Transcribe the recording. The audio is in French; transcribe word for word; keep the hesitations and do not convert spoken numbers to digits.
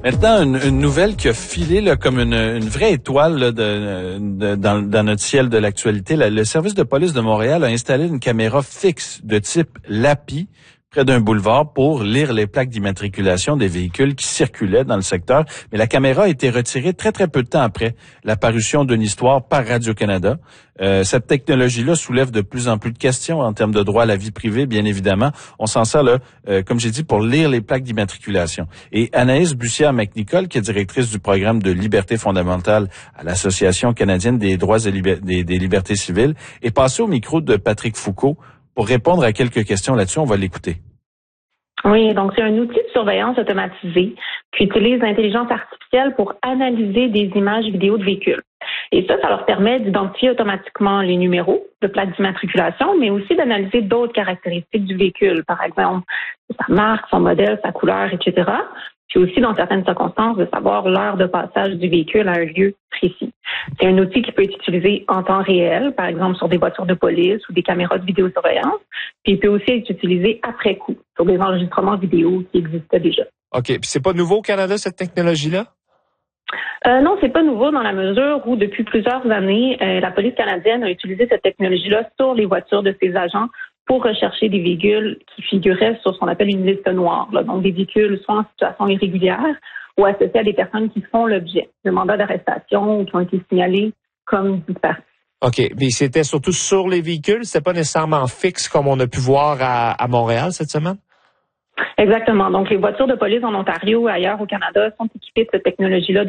Maintenant, une, une nouvelle qui a filé là, comme une, une vraie étoile là, de, de, dans, dans notre ciel de l'actualité. La, le service de police de Montréal a installé une caméra fixe de type L A P I près d'un boulevard pour lire les plaques d'immatriculation des véhicules qui circulaient dans le secteur. Mais la caméra a été retirée très, très peu de temps après la parution d'une histoire par Radio-Canada. Euh, cette technologie-là soulève de plus en plus de questions en termes de droit à la vie privée, bien évidemment. On s'en sert, là, euh, comme j'ai dit, pour lire les plaques d'immatriculation. Et Anaïs Bussière-McNicol, qui est directrice du programme de liberté fondamentale à l'Association canadienne des droits et liber- des, des libertés civiles, est passée au micro de Patrick Foucault pour répondre à quelques questions là-dessus. On va l'écouter. Oui, donc c'est un outil de surveillance automatisé qui utilise l'intelligence artificielle pour analyser des images vidéo de véhicules. Et ça, ça leur permet d'identifier automatiquement les numéros de plaque d'immatriculation, mais aussi d'analyser d'autres caractéristiques du véhicule, par exemple sa marque, son modèle, sa couleur, et cetera. Puis aussi, dans certaines circonstances, de savoir l'heure de passage du véhicule à un lieu précis. C'est un outil qui peut être utilisé en temps réel, par exemple sur des voitures de police ou des caméras de vidéosurveillance. Puis il peut aussi être utilisé après coup, sur des enregistrements vidéo qui existaient déjà. OK. Puis c'est pas nouveau au Canada, cette technologie-là? Euh, non, c'est pas nouveau dans la mesure où depuis plusieurs années, euh, la police canadienne a utilisé cette technologie-là sur les voitures de ses agents pour rechercher des véhicules qui figuraient sur ce qu'on appelle une liste noire. Là. Donc, des véhicules soit en situation irrégulière ou associés à des personnes qui font l'objet de mandats d'arrestation ou qui ont été signalés comme disparus. OK. Mais c'était surtout sur les véhicules? C'était pas nécessairement fixe comme on a pu voir à, à Montréal cette semaine? Exactement. Donc, les voitures de police en Ontario et ailleurs au Canada sont équipées de cette technologie-là